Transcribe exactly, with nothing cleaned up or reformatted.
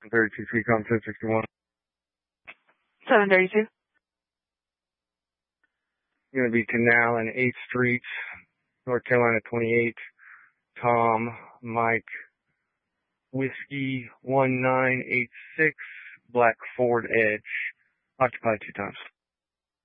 thirty-two Recon ten sixty-one. seven thirty-two. Going to be Canal and eighth Street, North Carolina twenty-eight. Tom, Mike, Whiskey one nine eight six, Black Ford Edge. Occupied two times.